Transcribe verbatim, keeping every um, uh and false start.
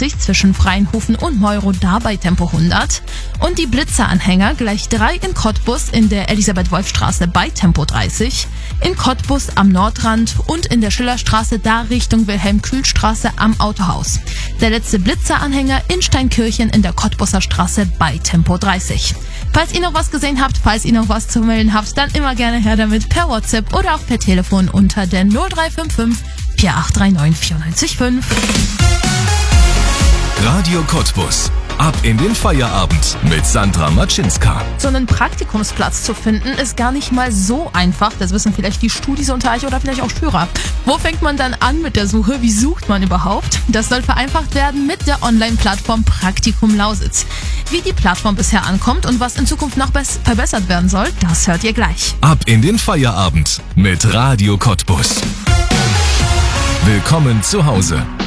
fünfzig zwischen Freienhofen und Meuro, dabei Tempo hundert. Und die Blitzeranhänger gleich drei in Cottbus in der Elisabeth-Wolf-Straße bei Tempo dreißig, in Cottbus am Nordrand und in der Schillerstraße da Richtung Wilhelm-Kühl-Straße am Autohaus. Der letzte Blitzeranhänger in Steinkirchen in der Cottbuser Straße bei Tempo dreißig. Falls ihr noch was gesehen habt, falls ihr noch was zu melden habt, dann immer gerne her damit per WhatsApp oder auch per Telefon unter der null drei fünf fünf vier acht drei neun vier neun fünf. Radio Cottbus. Ab in den Feierabend mit Sandra Matschinska. So einen Praktikumsplatz zu finden, ist gar nicht mal so einfach. Das wissen vielleicht die Studis unter euch oder vielleicht auch Schüler. Wo fängt man dann an mit der Suche? Wie sucht man überhaupt? Das soll vereinfacht werden mit der Online-Plattform Praktikum Lausitz. Wie die Plattform bisher ankommt und was in Zukunft noch verbessert werden soll, das hört ihr gleich. Ab in den Feierabend mit Radio Cottbus. Willkommen zu Hause.